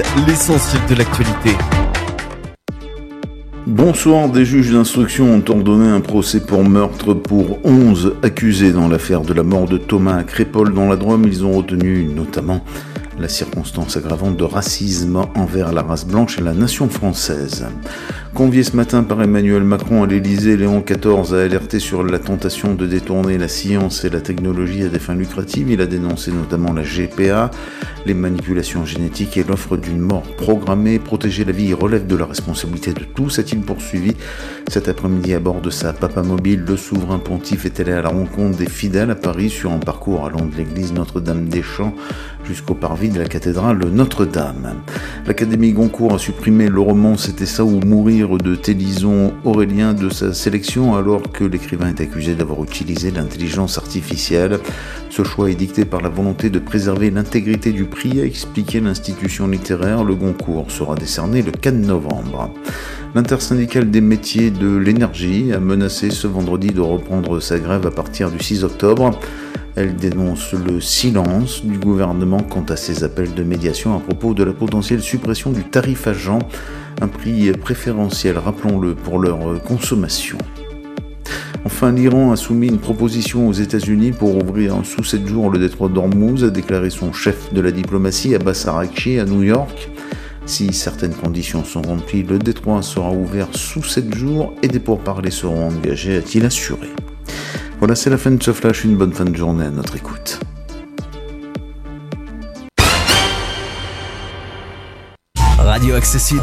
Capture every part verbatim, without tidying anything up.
L'essentiel de l'actualité. Bonsoir, des juges d'instruction ont ordonné un procès pour meurtre pour onze accusés dans l'affaire de la mort de Thomas à Crépol dans la Drôme. Ils ont retenu notamment la circonstance aggravante de racisme envers la race blanche et la nation française. Convié ce matin par Emmanuel Macron à l'Élysée, Léon quatorze a alerté sur la tentation de détourner la science et la technologie à des fins lucratives. Il a dénoncé notamment la G P A, les manipulations génétiques et l'offre d'une mort programmée. Protéger la vie relève de la responsabilité de tous, a-t-il poursuivi. Cet après-midi, à bord de sa papamobile, le souverain pontife est allé à la rencontre des fidèles à Paris sur un parcours allant de l'église Notre-Dame-des-Champs jusqu'au parvis de la cathédrale Notre-Dame. L'Académie Goncourt a supprimé le roman C'était ça ou mourir de Télison Aurélien de sa sélection alors que l'écrivain est accusé d'avoir utilisé l'intelligence artificielle. Ce choix est dicté par la volonté de préserver l'intégrité du prix, a expliqué l'institution littéraire. Le Goncourt sera décerné le quatre novembre. L'intersyndicale des métiers de l'énergie a menacé ce vendredi de reprendre sa grève à partir du six octobre. Elle dénonce le silence du gouvernement quant à ses appels de médiation à propos de la potentielle suppression du tarif agent, un prix préférentiel, rappelons-le, pour leur consommation. Enfin, l'Iran a soumis une proposition aux États-Unis pour ouvrir sous sept jours le détroit d'Ormuz, a déclaré son chef de la diplomatie, Abbas Araghchi, à New York. Si certaines conditions sont remplies, le détroit sera ouvert sous sept jours et des pourparlers seront engagés, a-t-il assuré. Voilà, c'est la fin de ce flash. Une bonne fin de journée à notre écoute. Radio Axe Sud.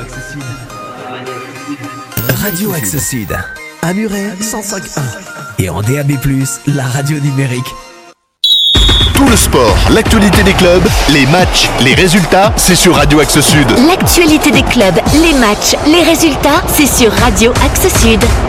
Radio Axe Sud. À Muret, cent cinq point un. Et en D A B plus, la radio numérique. Tout le sport, l'actualité des clubs, les matchs, les résultats, c'est sur Radio Axe Sud. L'actualité des clubs, les matchs, les résultats, c'est sur Radio Axe Sud.